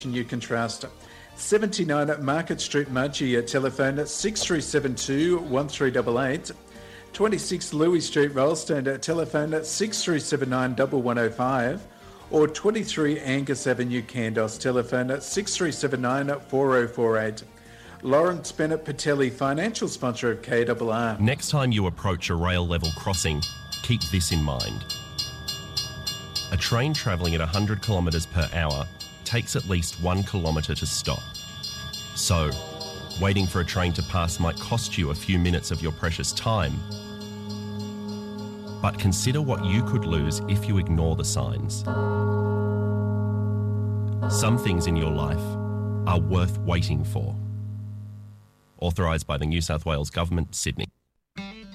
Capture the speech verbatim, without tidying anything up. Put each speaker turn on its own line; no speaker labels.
you can trust. seventy-nine at Market Street, Mudgee, at telephone at six three seven two, one three eight eight. twenty-six Louis Street, Rolleston, at telephone at six three seven nine, one one oh five. Or twenty-three Angus Avenue, Candos, telephone at six three seven nine, four oh four eight. Lawrence Bennett Patelli, financial sponsor of K R R.
Next time you approach a rail level crossing, keep this in mind. A train travelling at one hundred kilometres per hour takes at least one kilometre to stop. So, waiting for a train to pass might cost you a few minutes of your precious time. But consider what you could lose if you ignore the signs. Some things in your life are worth waiting for. Authorised by the New South Wales Government, Sydney.